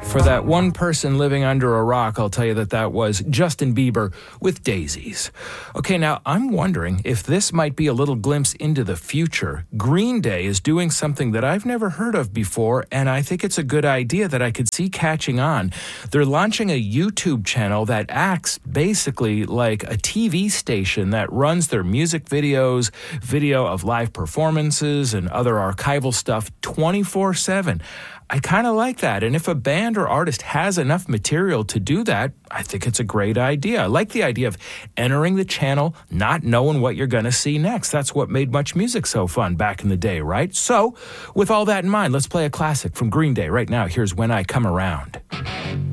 For that one person living under a rock, I'll tell you that was Justin Bieber with Daisies. Okay, now I'm wondering if this might be a little glimpse into the future. Green Day is doing something that I've never heard of before, and I think it's a good idea that I could see catching on. They're launching a YouTube channel that acts basically like a TV station that runs their music videos, video of live performances, and other archival stuff 24/7. I kind of like that, and if a band or artist has enough material to do that, I think it's a great idea. I like the idea of entering the channel, not knowing what you're going to see next. That's what made Much Music so fun back in the day, right? So, with all that in mind, let's play a classic from Green Day right now. Here's When I Come Around.